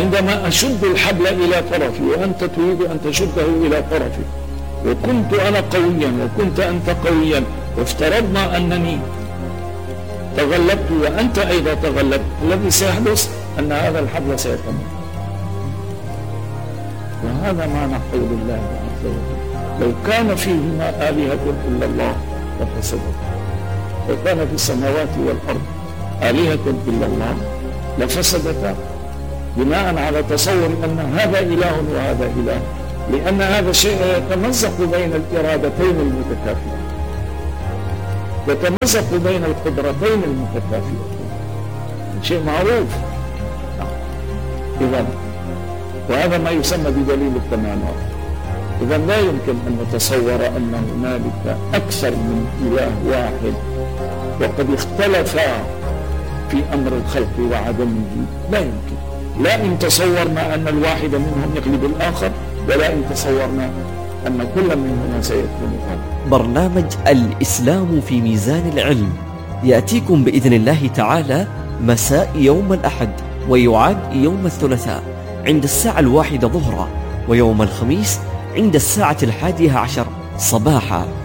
عندما أشد الحبل إلى طرفي وأنت تريد أن تشده إلى طرفي، وكنت أنا قويا وكنت أنت قويا، وافترضنا أنني تغلبت وأنت أيضا تغلبت، الذي سيحدث أن هذا الحبل سيتمر. وهذا معنى قول الله عز وجل: لو كان فيهما آلهة إلا الله لفسدتا، لو كان في السماوات والأرض آلهة إلا الله لفسدتا، بناء على تصور أن هذا إله وهذا إله، لأن هذا شيء يتمزق بين الإرادتين المتكافئتين، يتمزق بين القدرتين المتكافئتين، شيء معروف. إذن وهذا ما يسمى بدليل التمانع. إذن لا يمكن أن نتصور أن هنالك أكثر من إله واحد وقد اختلفا في أمر الخلق وعدمه، لا يمكن، لا إن تصورنا أن الواحد منهم يغلب الآخر، ولا إن تصورنا أن كل منهما سيكون هذا. برنامج الإسلام في ميزان العلم يأتيكم بإذن الله تعالى مساء يوم الأحد، ويعاد يوم الثلاثاء عند 1:01 ظهرا، ويوم الخميس عند 11:11 صباحا.